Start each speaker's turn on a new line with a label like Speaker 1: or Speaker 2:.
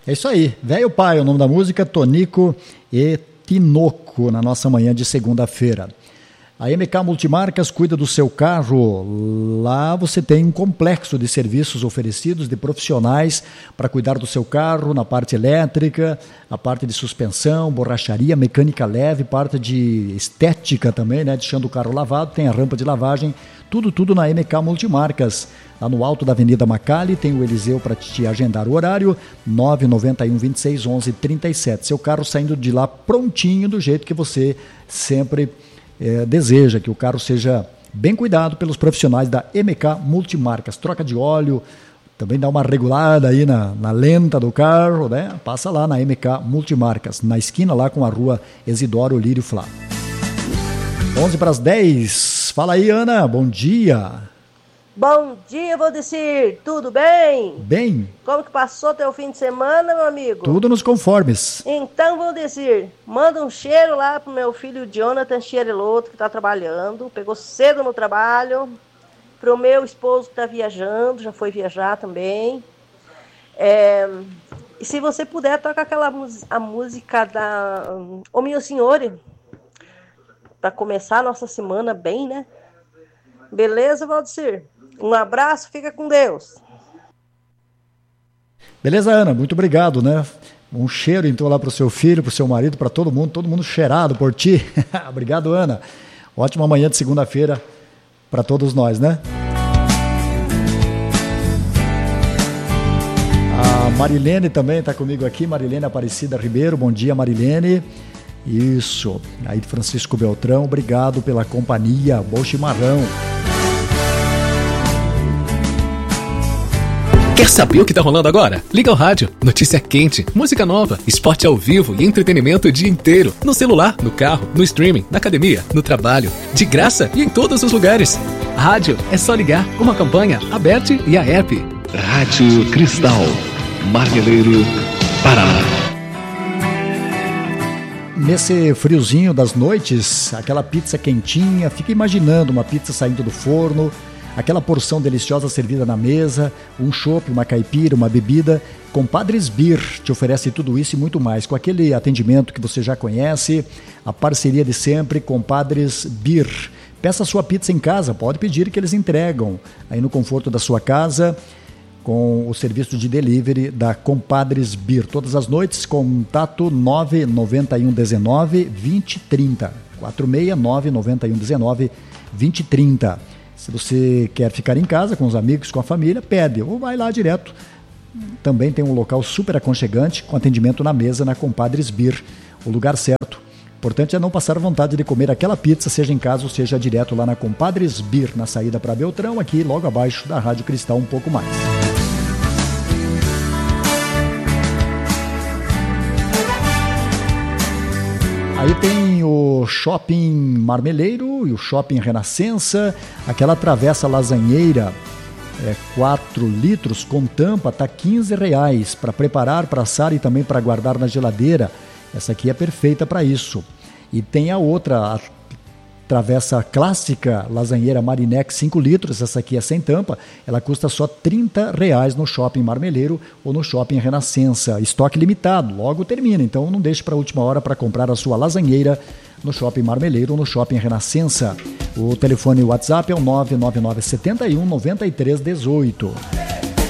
Speaker 1: É isso aí, Velho Pai, o nome da música, Tonico e Tinoco, na nossa manhã de segunda-feira. A MK Multimarcas cuida do seu carro. Lá você tem um complexo de serviços oferecidos de profissionais para cuidar do seu carro, na parte elétrica, a parte de suspensão, borracharia, mecânica leve, parte de estética também, né? Deixando o carro lavado, tem a rampa de lavagem, tudo na MK Multimarcas. Lá no alto da Avenida Macali, tem o Eliseu para te agendar o horário, 991 26 11 37. Seu carro saindo de lá prontinho, do jeito que você sempre deseja, que o carro seja bem cuidado pelos profissionais da MK Multimarcas. Troca de óleo, também dá uma regulada aí na lenta do carro, né? Passa lá na MK Multimarcas, na esquina lá com a rua Isidoro Lírio Flá. 11:10. Fala aí, Ana, bom dia.
Speaker 2: Bom dia, Valdecir, tudo bem?
Speaker 1: Bem.
Speaker 2: Como que passou teu fim de semana, meu amigo?
Speaker 1: Tudo nos conformes.
Speaker 2: Então, Valdecir, manda um cheiro lá pro meu filho Jonathan Chiareloto, que tá trabalhando, pegou cedo no trabalho, pro meu esposo que tá viajando, já foi viajar também. E se você puder, toca a música da O Mio Signore, para começar a nossa semana bem, né? Beleza, Valdecir? Um abraço, fica com Deus.
Speaker 1: Beleza, Ana, muito obrigado, né? Um cheiro então lá para o seu filho, para o seu marido, para todo mundo cheirado por ti. Obrigado, Ana. Ótima manhã de segunda-feira para todos nós, né? A Marilene também está comigo aqui, Marilene Aparecida Ribeiro. Bom dia, Marilene. Isso, aí Francisco Beltrão, obrigado pela companhia, bom chimarrão.
Speaker 3: Quer saber o que tá rolando agora? Liga o rádio, notícia quente, música nova, esporte ao vivo e entretenimento o dia inteiro. No celular, no carro, no streaming, na academia, no trabalho, de graça e em todos os lugares. Rádio, é só ligar, uma campanha, Aberte e a app.
Speaker 4: Rádio Cristal, Marmeleiro, Paraná.
Speaker 1: Nesse friozinho das noites, aquela pizza quentinha, fica imaginando uma pizza saindo do forno, aquela porção deliciosa servida na mesa, um chopp, uma caipira, uma bebida. Compadres Beer te oferece tudo isso e muito mais, com aquele atendimento que você já conhece, a parceria de sempre, Compadres Beer. Peça sua pizza em casa, pode pedir que eles entregam aí no conforto da sua casa, com o serviço de delivery da Compadres Beer. Todas as noites, contato 99119 2030. 4699119 2030. Se você quer ficar em casa com os amigos, com a família, pede ou vai lá direto. Também tem um local super aconchegante com atendimento na mesa na Compadres Beer, o lugar certo. O importante é não passar vontade de comer aquela pizza, seja em casa ou seja direto lá na Compadres Beer, na saída para Beltrão, aqui logo abaixo da Rádio Cristal, um pouco mais. Aí tem o Shopping Marmeleiro e o Shopping Renascença, aquela travessa lasanheira, 4 litros com tampa, está R$15 para preparar, para assar e também para guardar na geladeira. Essa aqui é perfeita para isso. E tem a outra, a travessa clássica, lasanheira Marinex 5 litros, essa aqui é sem tampa, ela custa só R$30 no Shopping Marmeleiro ou no Shopping Renascença. Estoque limitado, logo termina, então não deixe para a última hora para comprar a sua lasanheira no Shopping Marmeleiro ou no Shopping Renascença. O telefone WhatsApp é o 999 71 93 18.